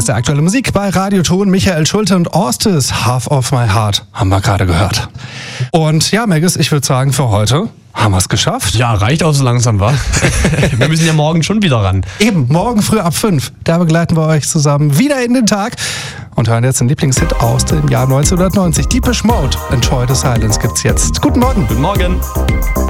beste aktuelle Musik bei Radio Ton. Michael Schulte und Orstes, Half of My Heart, haben wir gerade gehört. Und ja, Maggis, ich würde sagen, für heute haben wir es geschafft. Ja, reicht auch so langsam, wa? Wir müssen ja morgen schon wieder ran. Eben, morgen früh ab 5. Da begleiten wir euch zusammen wieder in den Tag und hören jetzt den Lieblingshit aus dem Jahr 1990. Depeche Mode, Enjoy the Silence gibt's jetzt. Guten Morgen. Guten Morgen.